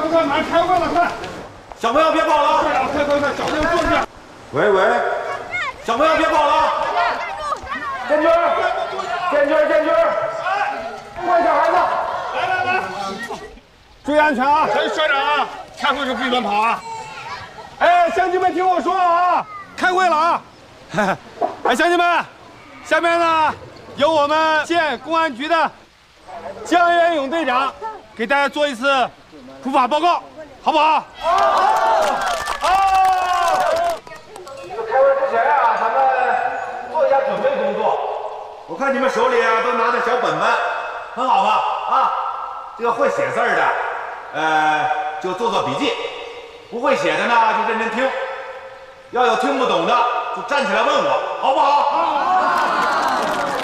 快，马上开会了，快！ 小朋友别跑了！ 快，小朋友坐下。 喂，小朋友别跑了！ 建军，快小孩子！来，注意安全啊！校长，开会时不许乱跑啊！哎，乡亲们听我说啊，开会了啊！哎，乡亲们，下面呢由我们县公安局的江元勇队长给大家做一次普法报告，好不好？好。 开会之前啊，咱们做一下准备工作。我看你们手里啊都拿着小本本，很好吧？啊，这个会写字的，就做做笔记；不会写的呢，就认真听。要有听不懂的，就站起来问我，好不好？好。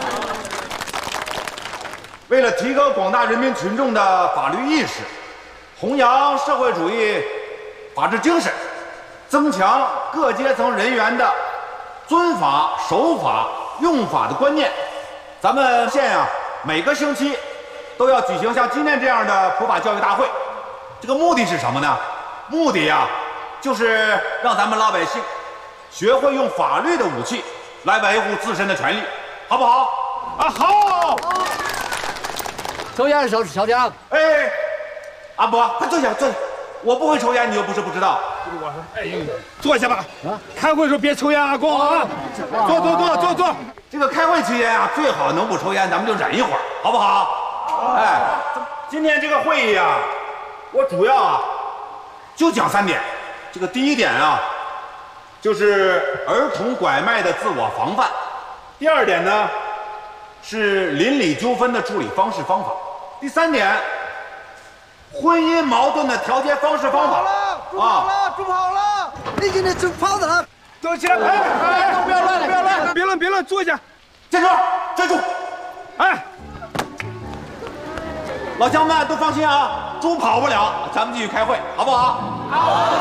为了提高广大人民群众的法律意识，弘扬社会主义法治精神，增强各阶层人员的遵法、守法、用法的观念，咱们县啊，每个星期都要举行像今天这样的普法教育大会。这个目的是什么呢？目的呀，就是让咱们老百姓学会用法律的武器来维护自身的权利，好不好？啊，好。 抽烟小强。 哎，阿伯，快坐下。我不会抽烟，你又不是不知道。 坐下吧。啊，开会时候别抽烟啊，公啊！坐。 这个开会期间啊，最好能不抽烟，咱们就忍一会儿，好不好？哎，今天这个会议啊，我主要啊就讲3点。这个第1点啊，就是儿童拐卖的自我防范；第2点呢，是邻里纠纷的处理方式方法；第3点，婚姻矛盾的调解方式方法。 猪跑了！你今天猪跑的了！ 都起来！哎，不要乱！别乱，坐下。 站住！站住！ 哎， 老乡们都放心啊，猪跑不了，咱们继续开会，好不好？好。